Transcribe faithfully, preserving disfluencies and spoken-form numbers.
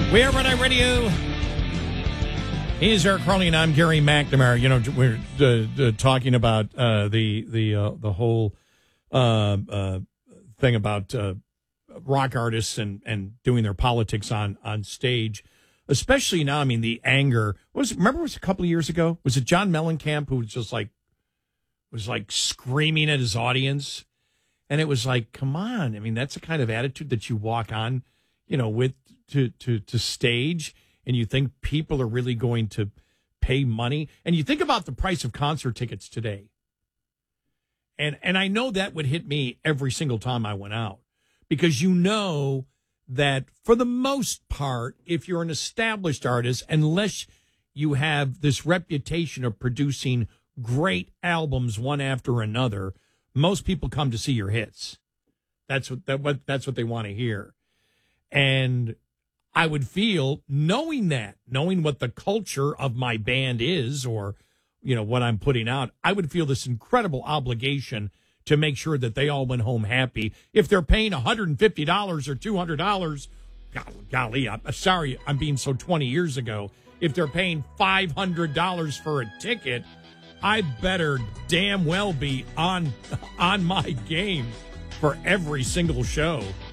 We are Red Eye Radio. He's Eric Crowley, and I'm Gary McNamara. You know, we're uh, uh, talking about uh, the the uh, the whole uh, uh, thing about uh, rock artists and, and doing their politics on, on stage, especially now. I mean, the anger was. Remember, it was a couple of years ago. Was it John Mellencamp who was just like was like screaming at his audience, and it was like, come on! I mean, that's the kind of attitude that you walk on, you know, with. To, to to stage, and you think people are really going to pay money, and you think about the price of concert tickets today, and and I know that would hit me every single time I went out, because you know that for the most part, if you're an established artist, unless you have this reputation of producing great albums one after another, most people come to see your hits. That's what that what that's what they want to hear, and I would feel, knowing that, knowing what the culture of my band is, or, you know, what I'm putting out, I would feel this incredible obligation to make sure that they all went home happy. If they're paying one hundred fifty dollars or two hundred dollars, golly, I'm sorry, I'm being so twenty years ago. If they're paying five hundred dollars for a ticket, I better damn well be on, on my game for every single show.